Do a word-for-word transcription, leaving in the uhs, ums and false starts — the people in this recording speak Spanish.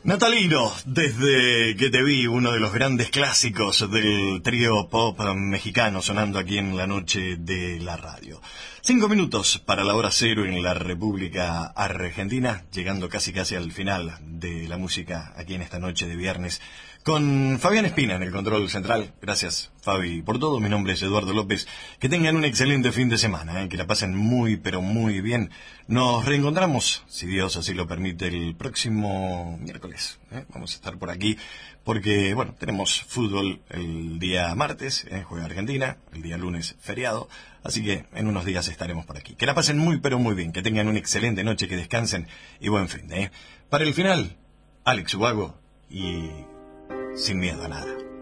Natalino, desde que te vi, uno de los grandes clásicos del trío pop mexicano sonando aquí en la noche de la radio. Cinco minutos para la hora cero en la República Argentina, llegando casi casi al final de la música aquí en esta noche de viernes, con Fabián Espina en el control central. Gracias, Fabi, por todo. Mi nombre es Eduardo López. Que tengan un excelente fin de semana, ¿eh? Que la pasen muy, pero muy bien. Nos reencontramos, si Dios así lo permite, el próximo miércoles. ¿eh? Vamos a estar por aquí porque, bueno, tenemos fútbol el día martes, ¿eh? Juega Argentina, el día lunes feriado. Así que en unos días estaremos por aquí. Que la pasen muy, pero muy bien. Que tengan una excelente noche, que descansen y buen fin. ¿eh? Para el final, Alex Ubago y Sin Miedo a Nada.